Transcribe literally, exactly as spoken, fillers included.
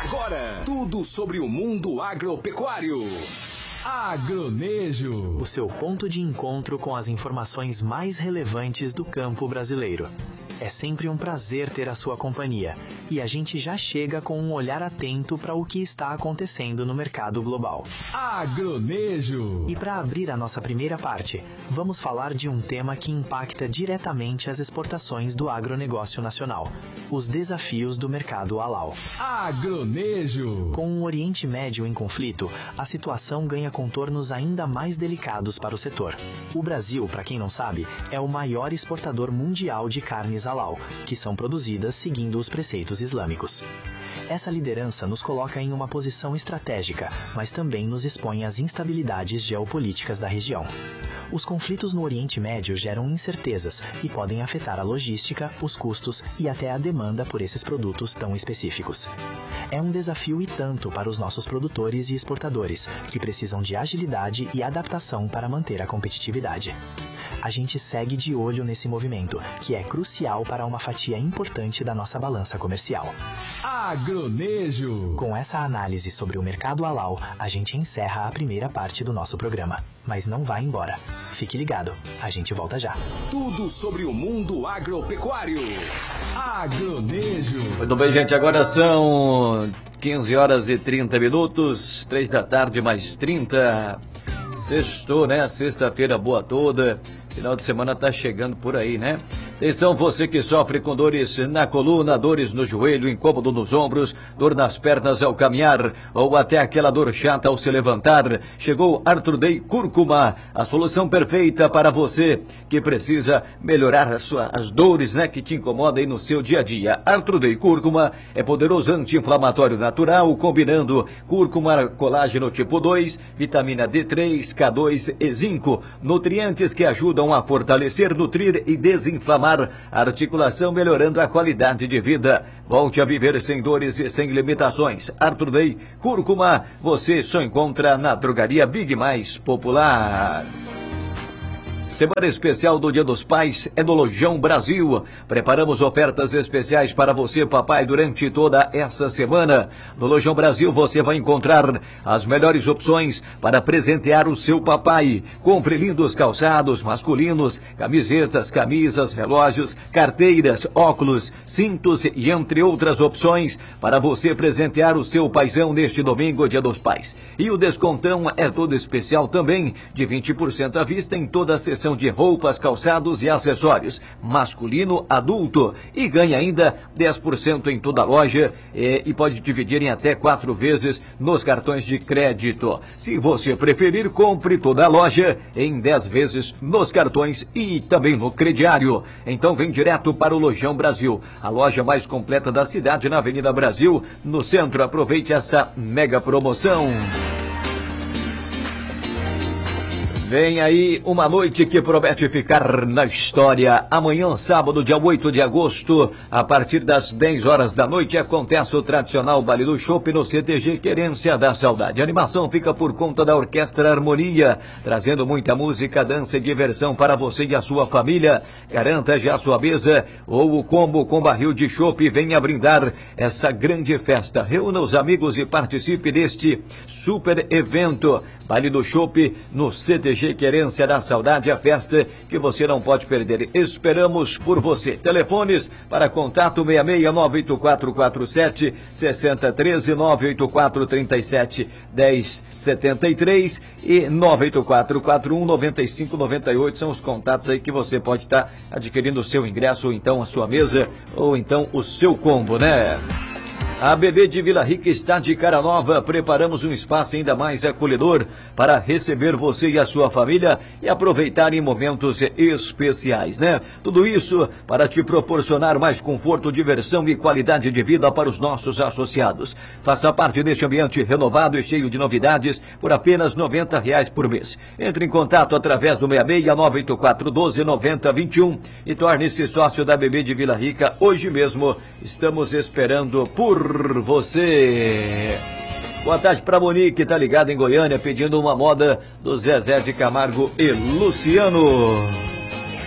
Agora, tudo sobre o mundo agropecuário. Agronejo, o seu ponto de encontro com as informações mais relevantes do campo brasileiro. É sempre um prazer ter a sua companhia e a gente já chega com um olhar atento para o que está acontecendo no mercado global. Agronejo. E para abrir a nossa primeira parte, vamos falar de um tema que impacta diretamente as exportações do agronegócio nacional: os desafios do mercado halal. Agronejo. Com o Oriente Médio em conflito, a situação ganha contornos ainda mais delicados para o setor. O Brasil, para quem não sabe, é o maior exportador mundial de carnes halal, que são produzidas seguindo os preceitos islâmicos. Essa liderança nos coloca em uma posição estratégica, mas também nos expõe às instabilidades geopolíticas da região. Os conflitos no Oriente Médio geram incertezas e podem afetar a logística, os custos e até a demanda por esses produtos tão específicos. É um desafio e tanto para os nossos produtores e exportadores, que precisam de agilidade e adaptação para manter a competitividade. A gente segue de olho nesse movimento, que é crucial para uma fatia importante da nossa balança comercial. Agronejo. Com essa análise sobre o mercado halal, a gente encerra a primeira parte do nosso programa. Mas não vá embora. Fique ligado, a gente volta já. Tudo sobre o mundo agropecuário. Agronejo. Muito bem, gente, agora são quinze horas e trinta minutos, três da tarde mais trinta. Sextou, né? Sexta-feira boa toda. Final de semana tá chegando por aí, né? Atenção, você que sofre com dores na coluna, dores no joelho, incômodo nos ombros, dor nas pernas ao caminhar, ou até aquela dor chata ao se levantar. Chegou Arthur Day Cúrcuma, a solução perfeita para você que precisa melhorar as, suas, as dores, né, que te incomodam aí no seu dia a dia. Arthur Day Cúrcuma é poderoso anti-inflamatório natural, combinando cúrcuma, colágeno tipo dois, vitamina D três, K dois e zinco, nutrientes que ajudam a fortalecer, nutrir e desinflamar a articulação, melhorando a qualidade de vida. Volte a viver sem dores e sem limitações. Arthur Day Cúrcuma, você só encontra na drogaria Big Mais Popular. Semana especial do Dia dos Pais é no Lojão Brasil. Preparamos ofertas especiais para você, papai, durante toda essa semana. No Lojão Brasil você vai encontrar as melhores opções para presentear o seu papai. Compre lindos calçados masculinos, camisetas, camisas, relógios, carteiras, óculos, cintos e entre outras opções para você presentear o seu paizão neste domingo, Dia dos Pais. E o descontão é todo especial também, de vinte por cento à vista em toda a sessão de roupas, calçados e acessórios, masculino, adulto, e ganha ainda dez por cento em toda a loja e, e pode dividir em até quatro vezes nos cartões de crédito. Se você preferir, compre toda a loja em dez vezes nos cartões e também no crediário. Então vem direto para o Lojão Brasil, a loja mais completa da cidade, na Avenida Brasil, no centro. Aproveite essa mega promoção. Vem aí uma noite que promete ficar na história. Amanhã, sábado, dia oito de agosto, a partir das dez horas da noite, acontece o tradicional Baile do Chopp no C T G Querência da Saudade. A animação fica por conta da Orquestra Harmonia, trazendo muita música, dança e diversão para você e a sua família. Garanta já a sua mesa ou o combo com barril de chopp e venha brindar essa grande festa. Reúna os amigos e participe deste super evento. Baile do Chopp no C T G Querência da Saudade, a festa que você não pode perder. Esperamos por você. Telefones para contato seis seis nove oito quatro quatro sete seis zero um três, nove oito quatro três sete um zero sete três e nove oito quatro quatro um nove cinco nove oito. São os contatos aí que você pode estar adquirindo o seu ingresso, ou então a sua mesa, ou então o seu combo, né? A B B de Vila Rica está de cara nova. Preparamos um espaço ainda mais acolhedor para receber você e a sua família e aproveitar em momentos especiais, né? Tudo isso para te proporcionar mais conforto, diversão e qualidade de vida para os nossos associados. Faça parte deste ambiente renovado e cheio de novidades por apenas noventa reais por mês. Entre em contato através do seis seis nove oito quatro um dois nove zero dois um e torne-se sócio da B B de Vila Rica hoje mesmo. Estamos esperando por você. Boa tarde para Monique, tá ligada em Goiânia, pedindo uma moda do Zezé de Camargo e Luciano.